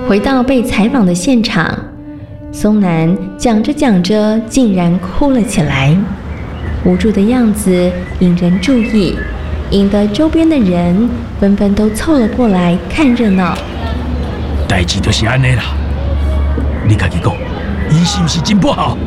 回到被采访的现场，松南讲着讲着，竟然哭了起来，无助的样子引人注意，引得周边的人纷纷都凑了过来看热闹。 代志就是安尼啦，你家己讲，伊是不是真不好？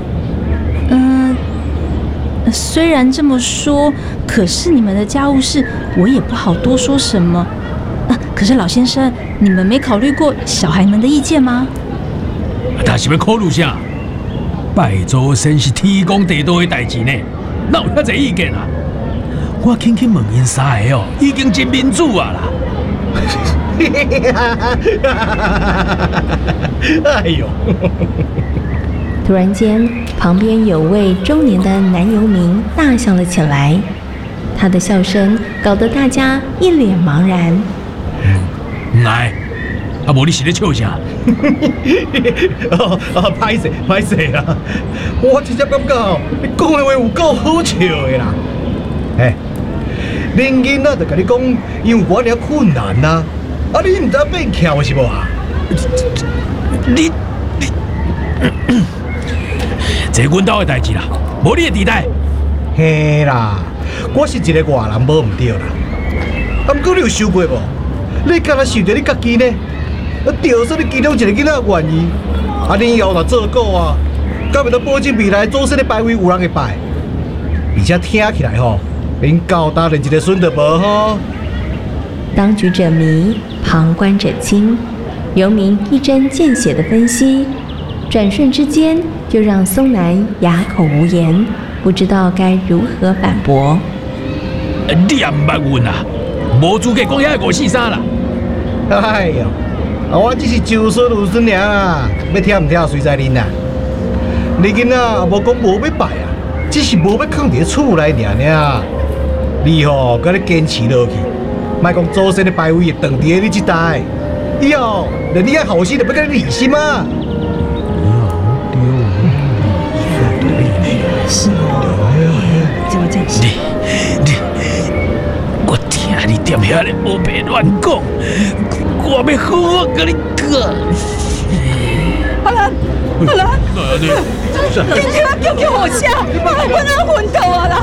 虽然这么说，可是你们的家务事，我也不好多说什么。可是老先生，你们没考虑过小孩们的意见吗？ 他是要考虑啥？拜祖先是天公地道的代志呢，哪有遐侪意见啊？我轻轻问因三个哦，已经真民主啊啦！哎呦！ 突然间，旁边有位中年的男游民大笑了起来，他的笑声搞得大家一脸茫然。 来，无你是咧笑啥？ 歹势啦！我真正感觉哦，你讲的话有够好笑的啦。恁囡仔就甲你讲，因为我遐困难呐，你唔知变巧是无啊？ 你，这阮兜的代志啦，无你的地带。 嘿啦，我是一个外人，无唔对啦。不过你有想过无？你敢若想着你家己呢？着说你其中一个囡仔愿意，你以后若做够啊，敢袂当保证未来祖先的牌位有人会拜？而且听起来吼，恁交大连一个孙都无吼。 当局者迷，旁观者清，游民一针见血的分析，转瞬之间就让松南哑口无言，不知道该如何反驳。 你也唔捌阮啊，无资格讲遐个543啦。 哎呦，我只是就孙有孙尔，要听唔听随在恁啦。你囡仔无讲无要拜啊，只是无要囥伫厝内尔。你吼，搁咧坚持落去，莫讲祖先的牌位会断伫你这代，以后连你遐后生都要甲你离心啊！ 是怎么在想？ 我听你踮遐咧胡白乱讲，我要好好甲你讲。 阿兰，叫我下，我哪昏倒啊啦！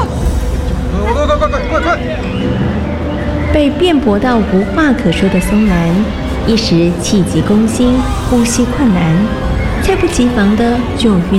快！ 被辩驳到无话可说的松南，一时气急攻心，呼吸困难，猝不及防的就晕